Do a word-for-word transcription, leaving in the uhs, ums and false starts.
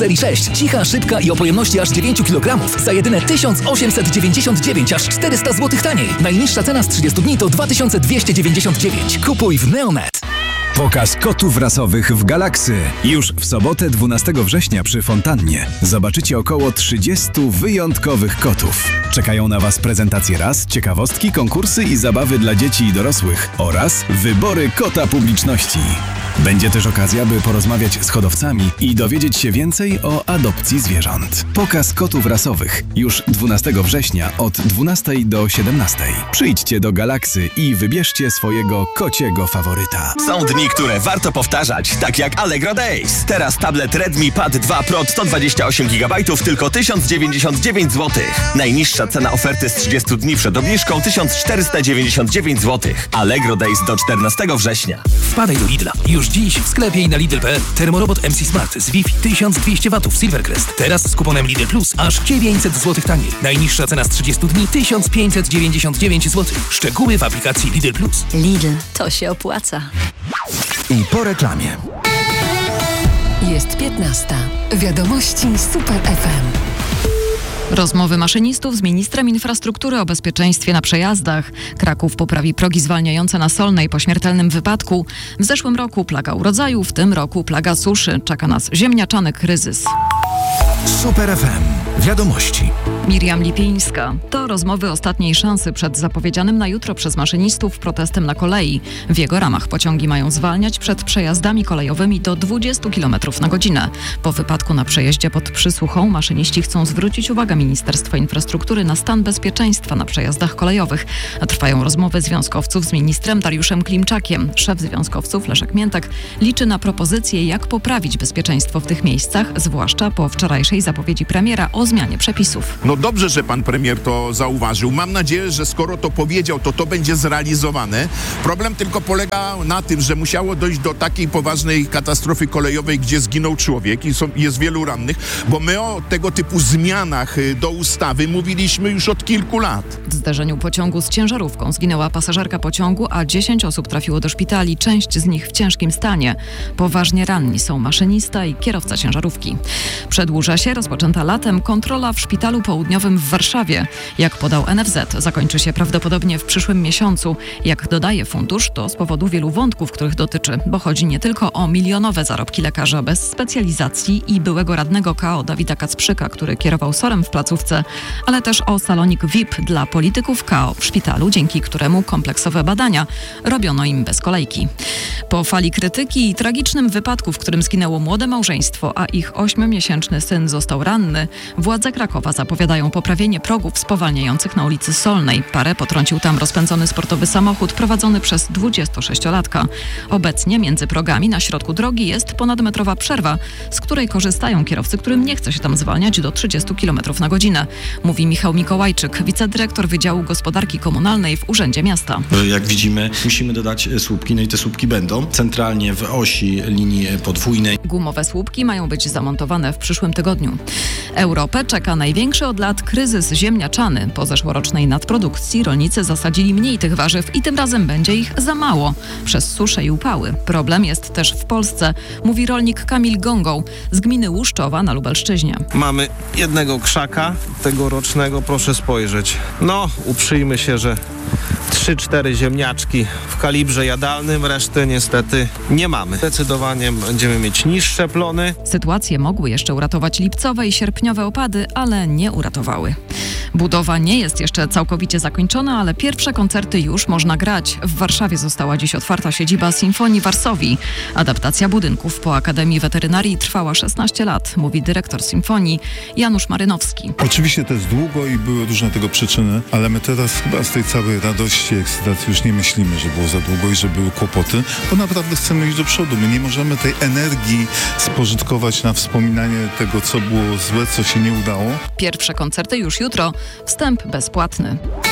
serii sześć. Cicha, szybka i o pojemności aż dziewięć kilogramów. Za jedyne tysiąc osiemset dziewięćdziesiąt dziewięć, aż czterysta złotych taniej. Najniższa cena z trzydziestu dni to dwa tysiące dwieście dziewięćdziesiąt dziewięć. Kupuj w Neonet. Pokaz kotów rasowych w Galaksy. Już w sobotę dwunastego września przy fontannie zobaczycie około trzydziestu wyjątkowych kotów. Czekają na Was prezentacje ras, ciekawostki, konkursy i zabawy dla dzieci i dorosłych oraz wybory kota publiczności. Będzie też okazja, by porozmawiać z hodowcami i dowiedzieć się więcej o adopcji zwierząt. Pokaz kotów rasowych już dwunastego września od dwunastej do siedemnastej. Przyjdźcie do Galaksy i wybierzcie swojego kociego faworyta. Są dni, które warto powtarzać, tak jak Allegro Days. Teraz tablet Redmi Pad dwa Pro sto dwadzieścia osiem gigabajtów tylko tysiąc dziewięćdziesiąt dziewięć złotych. Najniższa cena oferty z trzydziestu dni przed obniżką tysiąc czterysta dziewięćdziesiąt dziewięć złotych. Allegro Days do czternastego września. Wpadaj do Lidla. Już dziś w sklepie i na Lidl kropka p l termorobot M C Smart z Wi-Fi tysiąc dwieście watów Silvercrest. Teraz z kuponem Lidl Plus aż dziewięćset złotych taniej. Najniższa cena z trzydziestu dni tysiąc pięćset dziewięćdziesiąt dziewięć złotych. Szczegóły w aplikacji Lidl Plus. Lidl, to się opłaca. I po reklamie. Jest piętnasta. Wiadomości Super F M. Rozmowy maszynistów z ministrem infrastruktury o bezpieczeństwie na przejazdach. Kraków poprawi progi zwalniające na Solnej po śmiertelnym wypadku. W zeszłym roku plaga urodzaju, w tym roku plaga suszy. Czeka nas ziemniaczany kryzys. Super F M. Wiadomości. Miriam Lipińska. To rozmowy ostatniej szansy przed zapowiedzianym na jutro przez maszynistów protestem na kolei. W jego ramach pociągi mają zwalniać przed przejazdami kolejowymi do dwudziestu kilometrów na godzinę. Po wypadku na przejeździe pod Przysłuchą maszyniści chcą zwrócić uwagę Ministerstwa Infrastruktury na stan bezpieczeństwa na przejazdach kolejowych. Trwają rozmowy związkowców z ministrem Dariuszem Klimczakiem. Szef związkowców Leszek Miętek liczy na propozycje, jak poprawić bezpieczeństwo w tych miejscach, zwłaszcza po wczorajszej zapowiedzi premiera o zmianie przepisów. No dobrze, że pan premier to zauważył. Mam nadzieję, że skoro to powiedział, to to będzie zrealizowane. Problem tylko polega na tym, że musiało dojść do takiej poważnej katastrofy kolejowej, gdzie zginął człowiek i są, jest wielu rannych, bo my o tego typu zmianach do ustawy mówiliśmy już od kilku lat. W zdarzeniu pociągu z ciężarówką zginęła pasażerka pociągu, a dziesięć osób trafiło do szpitali, część z nich w ciężkim stanie. Poważnie ranni są maszynista i kierowca ciężarówki. Przedłuża się rozpoczęta latem kontrola w szpitalu południowym w Warszawie. Jak podał N F Z, zakończy się prawdopodobnie w przyszłym miesiącu. Jak dodaje fundusz, to z powodu wielu wątków, których dotyczy, bo chodzi nie tylko o milionowe zarobki lekarza bez specjalizacji i byłego radnego K O Dawida Kacprzyka, który kierował SOR-em w placówce, ale też o salonik V I P dla polityków K O w szpitalu, dzięki któremu kompleksowe badania robiono im bez kolejki. Po fali krytyki i tragicznym wypadku, w którym zginęło młode małżeństwo, a ich ośmiomiesięczny syn został ranny, władze Krakowa zapowiadają poprawienie progów spowalniających na ulicy Solnej. Parę potrącił tam rozpędzony sportowy samochód prowadzony przez dwudziestosześciolatka. Obecnie między progami na środku drogi jest ponadmetrowa przerwa, z której korzystają kierowcy, którym nie chce się tam zwalniać do trzydziestu kilometrów na godzinę. Mówi Michał Mikołajczyk, wicedyrektor Wydziału Gospodarki Komunalnej w Urzędzie Miasta. Jak widzimy, musimy dodać słupki, no i te słupki będą centralnie w osi linii podwójnej. Gumowe słupki mają być zamontowane w przyszłym tygodniu. Europę czeka największy od lat kryzys ziemniaczany. Po zeszłorocznej nadprodukcji rolnicy zasadzili mniej tych warzyw i tym razem będzie ich za mało przez susze i upały. Problem jest też w Polsce, mówi rolnik Kamil Gągą z gminy Łuszczowa na Lubelszczyźnie. Mamy jednego krzaka tegorocznego, proszę spojrzeć. No, uprzyjmy się, że trzy cztery ziemniaczki w kalibrze jadalnym, reszty niestety nie mamy. Zdecydowanie będziemy mieć niższe plony. Sytuację mogły jeszcze uratować lipcowe i sierpniowe opady, ale nie uratowały. Budowa nie jest jeszcze całkowicie zakończona, ale pierwsze koncerty już można grać. W Warszawie została dziś otwarta siedziba Sinfonii Varsovii. Adaptacja budynków po Akademii Weterynarii trwała szesnaście lat, mówi dyrektor Sinfonii Janusz Marynowski. Oczywiście to jest długo i były różne tego przyczyny, ale my teraz chyba z tej całej radości, ekscytacji już nie myślimy, że było za długo i że były kłopoty, bo naprawdę chcemy iść do przodu. My nie możemy tej energii spożytkować na wspominanie tego, co było złe, co się nie udało. Pierwsze koncerty już jutro. Wstęp bezpłatny.